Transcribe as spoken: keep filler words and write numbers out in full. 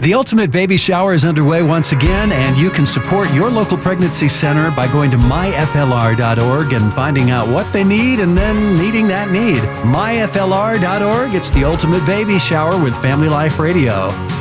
The Ultimate Baby Shower is underway once again, and you can support your local pregnancy center by going to my f l r dot org and finding out what they need and then meeting that need. my f l r dot org, it's the Ultimate Baby Shower with Family Life Radio.